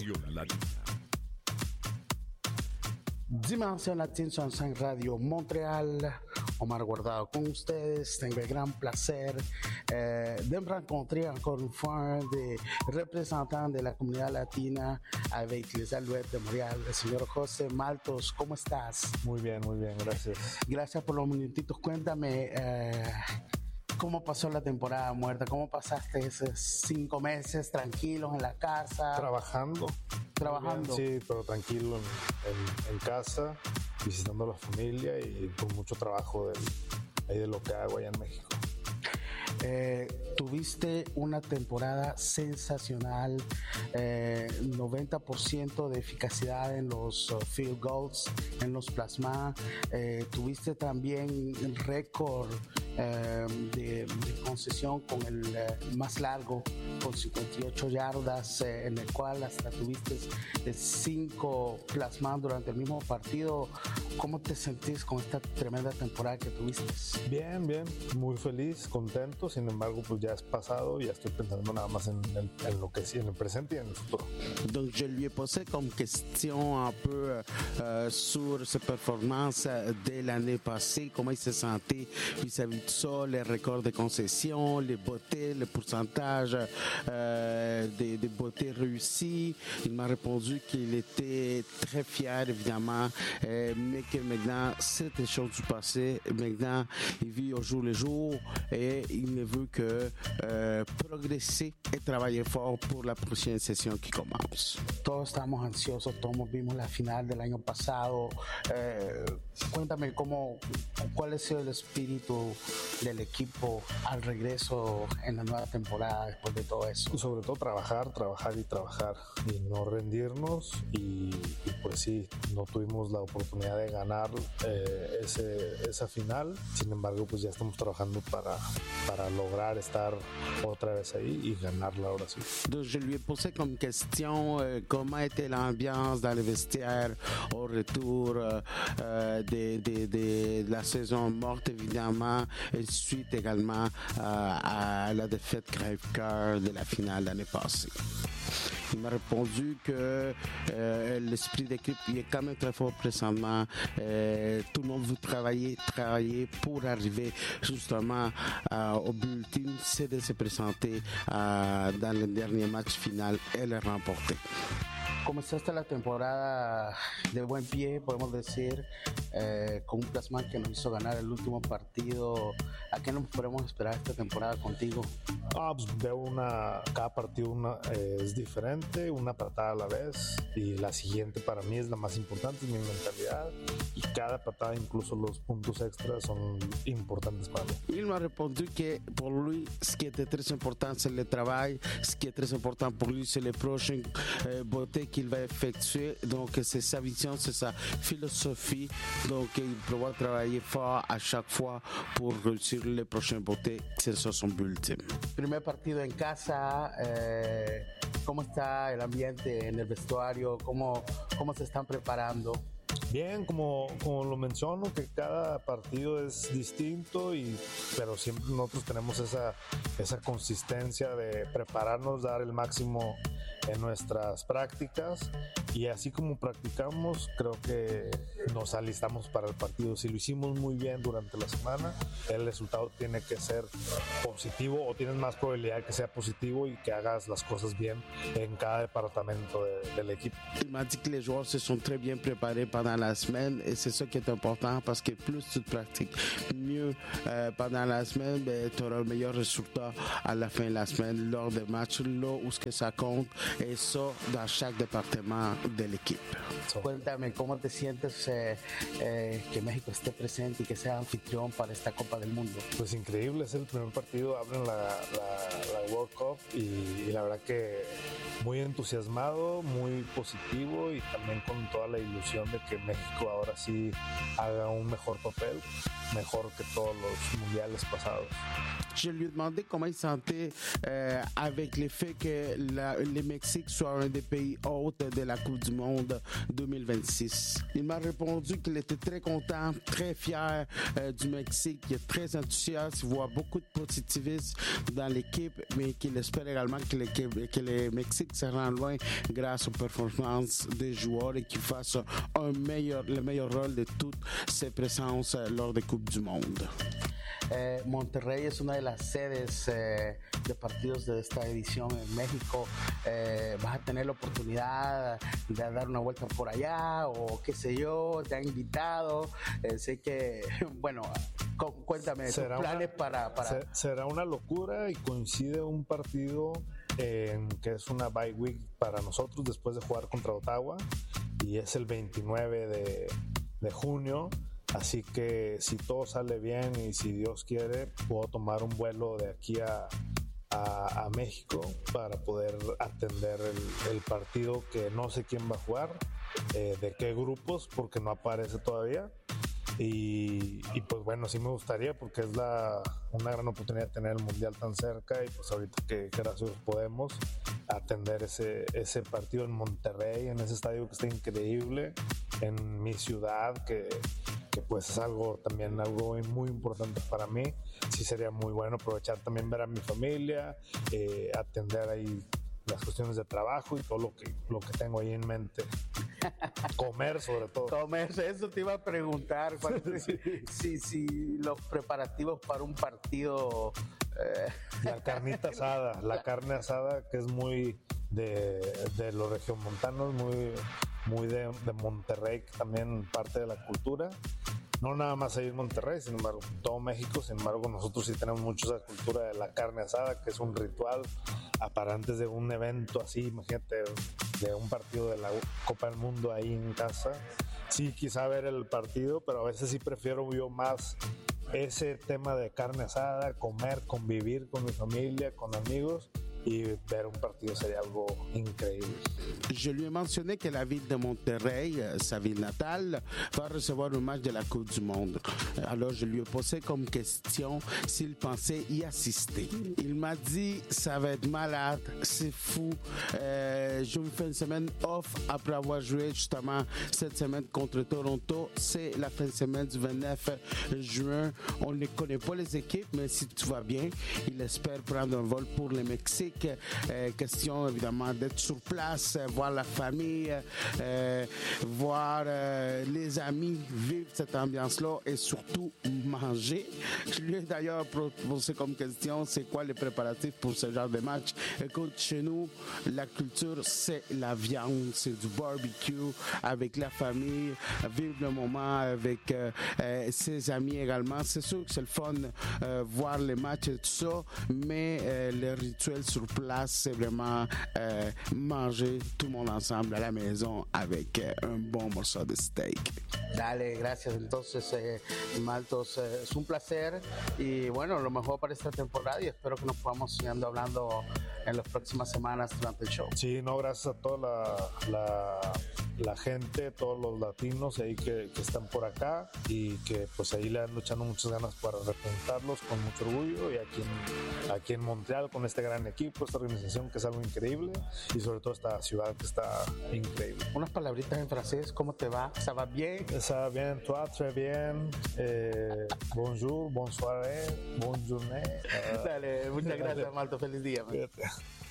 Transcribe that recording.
Dimensión Latina. Dimension Latina sur 5 Radio Montréal. Omar Guardado con ustedes. Tengo el gran placer de me rencontrer encore une fois un des représentants de la comunidad latina avec les Alouettes de Montréal, el señor José Maltos. ¿Cómo estás? Muy bien, gracias. Gracias por los minutitos. Cuéntame, ¿cómo pasó la temporada muerta? ¿Cómo pasaste esos 5 meses tranquilos en la casa? Trabajando. Sí, pero tranquilo en casa, visitando a la familia y con mucho trabajo de lo que hago allá en México. Tuviste una temporada sensacional, 90% de eficacidad en los field goals, en los plasma. Tuviste también el récord de concesión con el más largo, con 58 yardas, en el cual hasta tuviste 5 plasmas durante el mismo partido. ¿Cómo te sentís con esta tremenda temporada que tuviste? Bien, muy feliz, contento. Sin embargo, pues ya es pasado y ya estoy pensando nada más en lo que sí, en el presente y en el futuro. Donc, je lui ai posé comme question un peu sur ses performances de l'année passée, comment il se sentait vis-à-vis de ça, les records de concession, les beautés, le pourcentage des beautés réussies. Il m'a répondu qu'il était très fier, évidemment, mais que maintenant, c'est des choses du passé. Maintenant, il vit au jour le jour et il ne veut que progresser et travailler fort pour la prochaine session qui commence. Todos estamos ansiosos, todos vimos la final del año pasado. Cuéntame cuál ha sido el espíritu del equipo al regreso en la nueva temporada después de todo eso. Sobre todo trabajar y no rendirnos y pues sí, no tuvimos la oportunidad de ganar esa final. Sin embargo, pues ya estamos trabajando para lograr estar otra vez ahí y ganarla ahora sí. Donc, je lui ai posé comme question comment était l'ambiance dans le vestiaire au retour de la saison morte, évidemment, et suite également à la défaite crève-cœur de la finale l'année passée. Il m'a répondu que l'esprit d'équipe il est quand même très fort présentement. Tout le monde veut travailler pour arriver justement au but ultime, c'est de se présenter dans le dernier match final et le remporter. Comenzaste la temporada de buen pie, podemos decir, con un plasma que nos hizo ganar el último partido. ¿A qué nos podemos esperar esta temporada contigo? Pues veo cada partido es diferente, una patada a la vez, y la siguiente para mí es la más importante, es mi mentalidad, y cada patada, incluso los puntos extras, son importantes para mí. Il m'a répondu que pour lui, ce qui était très important, c'est le travail. Ce qui est très important pour lui, c'est les prochaines beautés qu'il va effectuer. Donc, c'est sa vision, c'est sa philosophie. Donc, il prévoit travailler fort à chaque fois pour réussir les prochaines beautés, que ce soit son but ultime. Primer partido en casa, ¿cómo está el ambiente en el vestuario? ¿Cómo se están preparando? Bien, como lo menciono, que cada partido es distinto, pero siempre nosotros tenemos esa consistencia de prepararnos, dar el máximo en nuestras prácticas, y así como practicamos, creo que nos alistamos para el partido. Si lo hicimos muy bien durante la semana, el resultado tiene que ser positivo, o tienes más probabilidad que sea positivo y que hagas las cosas bien en cada departamento del equipo. Il m'a dit que les joueurs se sont très bien préparés pendant la semaine, et c'est ça qui est important, parce que plus tu te pratiques mieux pendant la semaine, tu auras un meilleur résultat à la fin de la semaine lors des matchs, là où ce que ça compte, et ça dans chaque département de l'équipe. Cuéntame, ¿cómo te sientes que México esté presente y que sea anfitrión para esta Copa del Mundo? Pues increíble, es el primer partido, abren la World Cup, y la verdad que muy entusiasmado, muy positivo, y también con toda la ilusión de que México ahora sí haga un mejor papel, mejor que todos los mundiales pasados. Je lui ai demandé comment il sentait avec le fait que le Mexique soit un des pays hôtes de la Coupe du Monde 2026. Il m'a répondu qu'il était très content, très fier du Mexique, qu'il est très enthousiaste, il voit beaucoup de positivisme dans l'équipe, mais qu'il espère également que le Mexique se rend loin grâce aux performances des joueurs et qu'il fasse le meilleur rôle de toutes ses présences lors des Coupes du Monde. Monterrey es una de las sedes de partidos de esta edición en México. ¿Vas a tener la oportunidad de dar una vuelta por allá o qué sé yo? ¿Te han invitado? Sé que, bueno, cuéntame tus planes para... Será una locura y coincide un partido que es una bye week para nosotros después de jugar contra Ottawa y es el 29 de junio. Así que si todo sale bien y si Dios quiere, puedo tomar un vuelo de aquí a México para poder atender el partido que no sé quién va a jugar, de qué grupos, porque no aparece todavía. Y pues bueno, sí me gustaría porque es una gran oportunidad de tener el Mundial tan cerca y pues ahorita que gracias podemos atender ese partido en Monterrey, en ese estadio que está increíble, en mi ciudad, que pues es algo muy importante para mí. Sí sería muy bueno aprovechar también ver a mi familia, atender ahí las cuestiones de trabajo y todo lo que tengo ahí en mente. Comer sobre todo. Comer, eso te iba a preguntar. Si los preparativos para un partido... La carnita asada, la carne asada que es muy de los regiomontanos, muy de Monterrey, que también parte de la cultura. No nada más ahí en Monterrey, sin embargo, todo México. Sin embargo, nosotros sí tenemos mucho esa cultura de la carne asada, que es un ritual para antes de un evento así, imagínate, de un partido de la Copa del Mundo ahí en casa. Sí, quizá ver el partido, pero a veces sí prefiero yo más ese tema de carne asada, comer, convivir con mi familia, con amigos. Y ver un partido sería algo increíble. Je lui ai mentionné que la ville de Monterrey, sa ville natale, va recevoir un match de la Coupe du Monde. Alors je lui ai posé comme question s'il pensait y assister. Il m'a dit ça va être malade, c'est fou. Je me fais une semaine off après avoir joué justement cette semaine contre Toronto. C'est la fin de semaine du 29 juin. On ne connaît pas les équipes, mais si tout va bien, il espère prendre un vol pour le Mexique. Question évidemment d'être sur place, voir la famille, voir les amis, vivre cette ambiance-là et surtout manger. Je lui ai d'ailleurs posé comme question, c'est quoi les préparatifs pour ce genre de match? Écoute, chez nous, la culture, c'est la viande, c'est du barbecue avec la famille, vivre le moment avec ses amis également. C'est sûr que c'est le fun voir les matchs et tout ça, mais le rituel sur place, c'est vraiment manger tout le monde ensemble à la maison avec un bon morceau de steak. Dale, gracias. Entonces, Maltos, es un placer y bueno, lo mejor para esta temporada y espero que nos podamos seguir hablando en las próximas semanas durante el show. Sí, no, gracias a toda la gente, todos los latinos ahí que están por acá y que pues ahí le ando echando muchas ganas para representarlos con mucho orgullo y aquí en Montreal con este gran equipo, esta organización que es algo increíble y sobre todo esta ciudad que está increíble. Unas palabritas en francés, ¿cómo te va? ¿Ça va bien? Ça va bien, toi, très bien. Bonjour, bonsoir, bonne journée. Dale, muchas gracias, Malto. Feliz día. Man.